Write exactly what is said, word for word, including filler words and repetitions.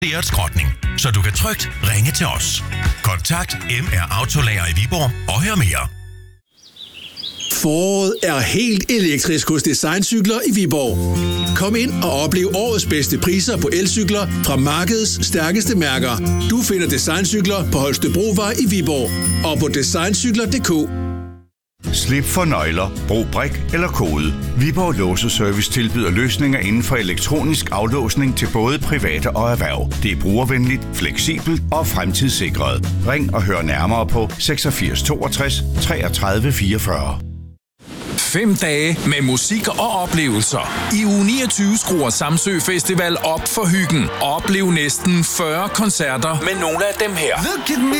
skrotning, så du kan trygt ringe til os. Kontakt M R Autolager i Viborg og hør mere. Foråret er helt elektrisk hos Designcykler i Viborg. Kom ind og oplev årets bedste priser på elcykler fra markedets stærkeste mærker. Du finder Designcykler på Holstebrovej i Viborg og på designcykler punktum d k. Slip for nøgler, brug brik eller kode. Viborg Låseservice tilbyder løsninger inden for elektronisk aflåsning til både private og erhverv. Det er brugervenligt, fleksibelt og fremtidssikret. Ring og hør nærmere på seksogfirs toogtres treogtredive fireogfyrre. Fem dage med musik og oplevelser. I uge niogtyve skruer Samsø Festival op for hyggen. Oplev næsten fyrre koncerter med nogle af dem her. Look at me